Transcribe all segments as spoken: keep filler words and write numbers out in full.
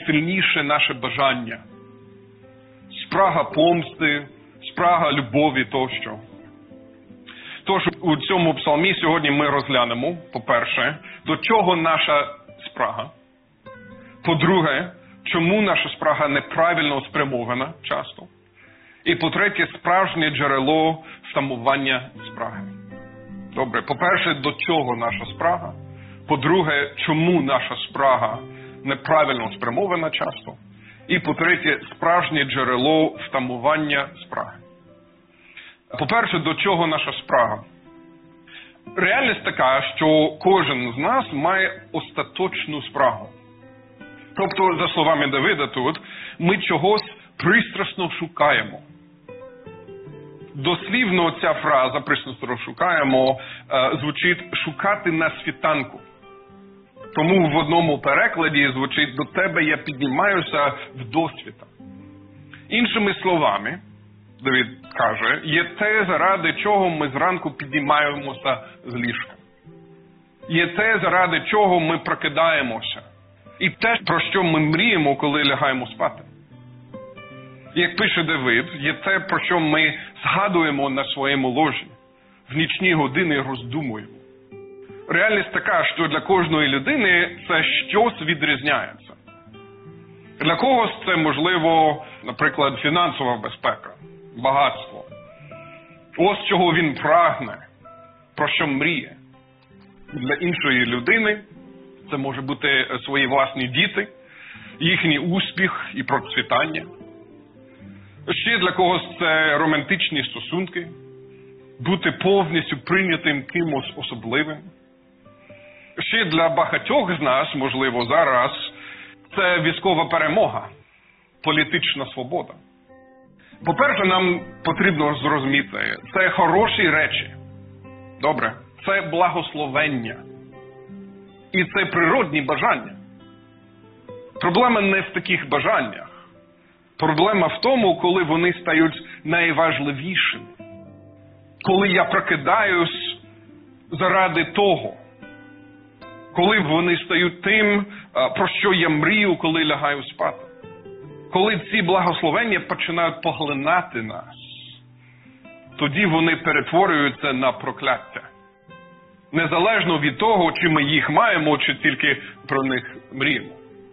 найсильніше наше бажання. Спрага помсти, спрага любові тощо. Тож у цьому псалмі сьогодні ми розглянемо, по-перше, до чого наша спрага. По-друге, чому наша спрага неправильно спрямована часто. І по-третє, справжнє джерело втамування спраги. Добре, по-перше, до чого наша спрага. По-друге, чому наша спрага неправильно спрямована часто. І по-третє, справжнє джерело втамування спраги. По-перше, до чого наша спрага? Реальність така, що кожен з нас має остаточну спрагу. Тобто, за словами Давида тут, ми чогось пристрасно шукаємо. Дослівно ця фраза «пристрасно шукаємо» звучить «шукати на світанку». Тому в одному перекладі звучить «до тебе я піднімаюся вдосвіта». Іншими словами, Давид каже, є те, заради чого ми зранку піднімаємося з ліжка. Є те, заради чого ми прокидаємося. І те, про що ми мріємо, коли лягаємо спати. Як пише Давид, є те, про що ми згадуємо на своєму ложі. В нічні години роздумуємо. Реальність така, що для кожної людини це щось відрізняється. Для когось це, можливо, наприклад, фінансова безпека, багатство. Ось чого він прагне, про що мріє. Для іншої людини це може бути свої власні діти, їхній успіх і процвітання. Ще для когось це романтичні стосунки, бути повністю прийнятим кимось особливим. Ще для багатьох з нас, можливо, зараз, це військова перемога, політична свобода. По-перше, нам потрібно зрозуміти, це хороші речі. Добре, це благословення. І це природні бажання. Проблема не в таких бажаннях. Проблема в тому, коли вони стають найважливішими. Коли я прокидаюсь заради того. Коли вони стають тим, про що я мрію, коли лягаю спати. Коли ці благословення починають поглинати нас, тоді вони перетворюються на прокляття. Незалежно від того, чи ми їх маємо, чи тільки про них мріємо.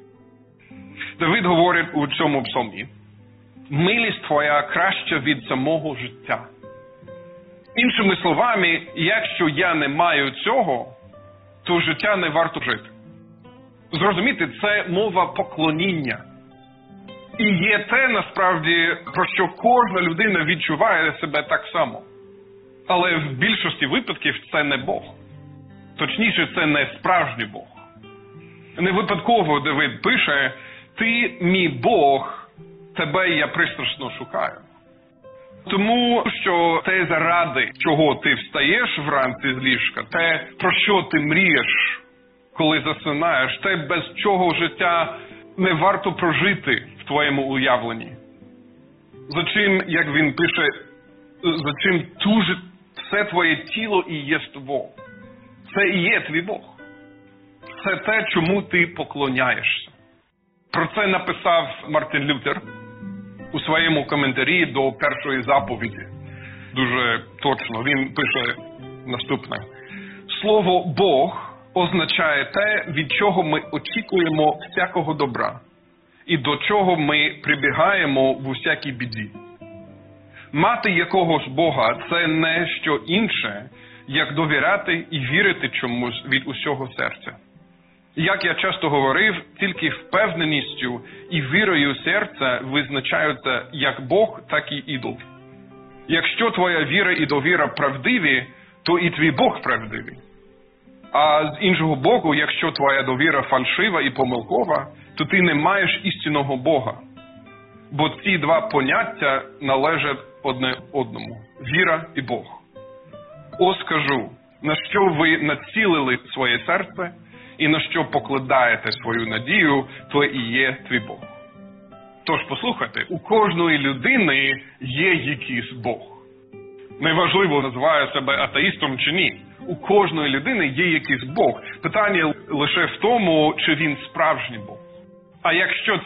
Давид говорить у цьому псалмі: «Милість твоя краща від самого життя». Іншими словами, якщо я не маю цього, то життя не варто жити. Зрозуміти, це мова поклоніння. І є те, насправді, про що кожна людина відчуває себе так само. Але в більшості випадків це не Бог. Точніше, це не справжній Бог. Не випадково Давид пише: «Ти, мій Бог, тебе я пристрасно шукаю». Тому що те, заради чого ти встаєш вранці з ліжка, те, про що ти мрієш, коли засинаєш, те, без чого життя не варто прожити в твоєму уявленні. За чим, як він пише, за чим тужить все твоє тіло і єство. Це і є твій Бог. Це те, чому ти поклоняєшся. Про це написав Мартин Лютер у своєму коментарі до першої заповіді. Дуже точно. Він пише наступне: «Слово «Бог» означає те, від чого ми очікуємо всякого добра, і до чого ми прибігаємо в усякій біді. Мати якогось Бога – це не що інше, як довіряти і вірити чомусь від усього серця. Як я часто говорив, тільки впевненістю і вірою серця визначаються як Бог, так і ідол. Якщо твоя віра і довіра правдиві, то і твій Бог правдивий. А з іншого боку, якщо твоя довіра фальшива і помилкова, то ти не маєш істинного Бога. Бо ці два поняття належать одне одному – віра і Бог. Ось кажу, на що ви націлили своє серце і на що покладаєте свою надію, то і є твій Бог». Тож послухайте, у кожної людини є якийсь Бог. Неважливо, називає себе атеїстом чи ні. У кожної людини є якийсь Бог. Питання лише в тому, чи він справжній Бог. А якщо